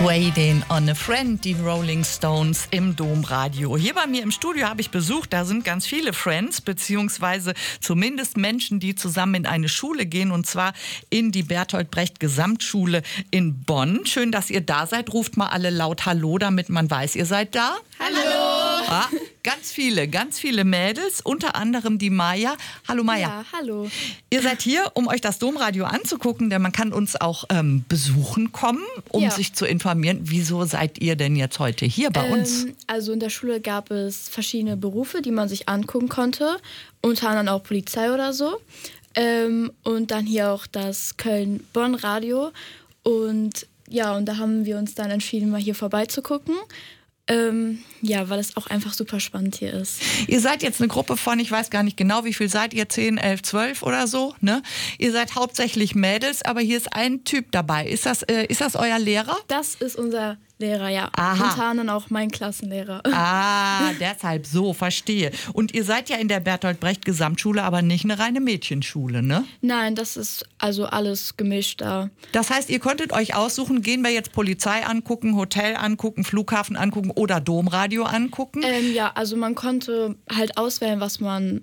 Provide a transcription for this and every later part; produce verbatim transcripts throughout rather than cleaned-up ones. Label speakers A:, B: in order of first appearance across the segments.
A: Waiting on a Friend, die Rolling Stones im Domradio. Hier bei mir im Studio habe ich Besuch, da sind ganz viele Friends, beziehungsweise zumindest Menschen, die zusammen in eine Schule gehen, und zwar in die Bertolt Brecht Gesamtschule in Bonn. Schön, dass ihr da seid. Ruft mal alle laut Hallo, damit man weiß, ihr seid da.
B: Hallo!
A: Ja, ganz viele, ganz viele Mädels, unter anderem die Maja. Hallo Maja.
B: Ja, hallo.
A: Ihr seid hier, um euch das Domradio anzugucken, denn man kann uns auch ähm, besuchen kommen, um
B: Ja.
A: sich zu informieren. Wieso seid ihr denn jetzt heute hier bei uns?
B: Ähm, also in der Schule gab es verschiedene Berufe, die man sich angucken konnte, unter anderem auch Polizei oder so. Ähm, und dann hier auch das Köln-Bonn-Radio. Und ja, und da haben wir uns dann entschieden, mal hier vorbeizugucken. Ähm, ja, weil es auch einfach super spannend hier ist.
A: Ihr seid jetzt eine Gruppe von, ich weiß gar nicht genau, wie viel seid ihr, zehn, elf, zwölf oder so, ne? Ihr seid hauptsächlich Mädels, aber hier ist ein Typ dabei. Ist das, äh, ist das euer Lehrer?
B: Das ist unser Lehrer, ja.
A: Aha.
B: Unter anderem auch mein Klassenlehrer.
A: Ah, deshalb so, verstehe. Und ihr seid ja in der Bertolt Brecht Gesamtschule, aber nicht eine reine Mädchenschule, ne?
B: Nein, das ist also alles gemischt da.
A: Das heißt, ihr konntet euch aussuchen, gehen wir jetzt Polizei angucken, Hotel angucken, Flughafen angucken oder Domradio angucken?
B: Ähm, ja, also man konnte halt auswählen, was man,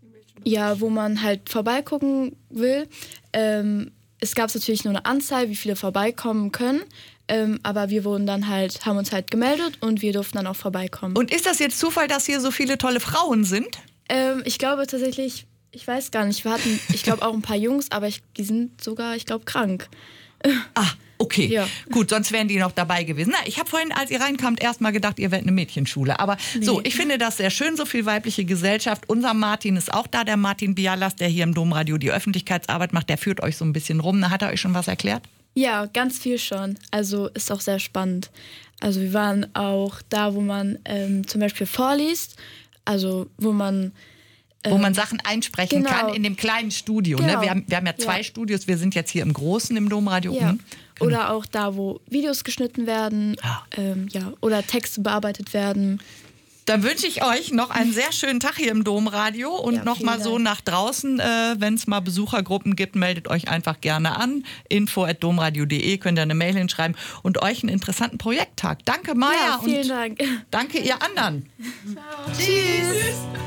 B: ja, wo man halt vorbeigucken will. Ähm, es gab natürlich nur eine Anzahl, wie viele vorbeikommen können. Ähm, aber wir wurden dann halt, haben uns halt gemeldet und wir durften dann auch vorbeikommen.
A: Und ist das jetzt Zufall, dass hier so viele tolle Frauen sind?
B: Ähm, ich glaube tatsächlich, ich weiß gar nicht, wir hatten, ich glaube auch ein paar Jungs, aber ich, die sind sogar, ich glaube, krank.
A: Ah, okay.
B: Ja.
A: Gut, sonst wären die noch dabei gewesen. Na, ich habe vorhin, als ihr reinkamt, erst mal gedacht, ihr wärt eine Mädchenschule. Aber
B: Nee.
A: so, ich finde das sehr schön, so viel weibliche Gesellschaft. Unser Martin ist auch da, der Martin Bialas, der hier im Domradio die Öffentlichkeitsarbeit macht. Der führt euch so ein bisschen rum. Na, hat er euch schon was erklärt?
B: Ja, ganz viel schon. Also ist auch sehr spannend. Also wir waren auch da, wo man ähm, zum Beispiel vorliest, also wo man
A: Wo man Sachen einsprechen
B: genau.
A: kann in dem kleinen Studio. Ne?
B: Genau.
A: Wir haben, wir haben ja zwei
B: Ja.
A: Studios, wir sind jetzt hier im Großen, im Domradio.
B: ja.
A: Mhm. Genau.
B: Oder auch da, wo Videos geschnitten werden,
A: Ja.
B: ähm, ja, oder Texte bearbeitet werden.
A: Dann wünsche ich euch noch einen sehr schönen Tag hier im Domradio und
B: Ja,
A: noch
B: vielen
A: mal so
B: Dank.
A: nach draußen, äh, wenn es mal Besuchergruppen gibt, meldet euch einfach gerne an. info at domradio punkt de, könnt ihr eine Mail hinschreiben und euch einen interessanten Projekttag. Danke Maja
B: Ja, vielen
A: und
B: Dank.
A: danke ihr anderen.
B: Ciao.
A: Tschüss.